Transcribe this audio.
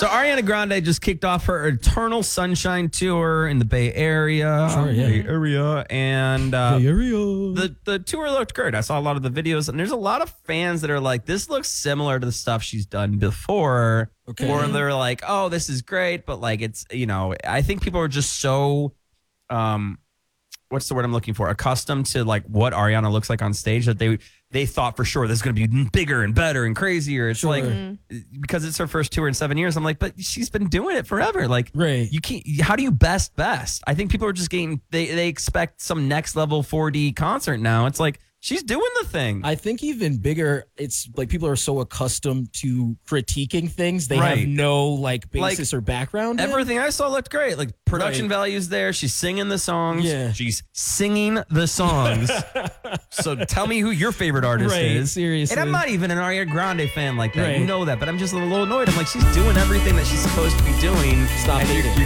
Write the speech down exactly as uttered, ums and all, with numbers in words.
So Ariana Grande just kicked off her Eternal Sunshine tour in the Bay Area. Sure, yeah. Bay Area. And uh, Bay Area. the, the tour looked great. I saw a lot of the videos, and there's a lot of fans that are like, this looks similar to the stuff she's done before. Okay. Or they're like, oh, this is great, but like it's, you know, I think people are just so, um, what's the word I'm looking for? Accustomed to like what Ariana looks like on stage that they they thought for sure this is going to be bigger and better and crazier. It's Sure. like because it's her first tour in seven years. I'm like, but she's been doing it forever. Like, Right. you can't. How do you best best? I think people are just getting they they expect some next level four D concert now. It's like she's doing the thing. I think even bigger, it's like people are so accustomed to critiquing things, they Right. have no like basis Like, or background. in. Everything I saw looked great. Like production Right. values there. She's singing the songs. Yeah. She's singing the songs. So tell me who your favorite artist Right, is. seriously. And I'm not even an Ariana Grande fan like that. You Right. know that. But I'm just a little annoyed. I'm like, she's doing everything that she's supposed to be doing. Stop and you're- hating. you're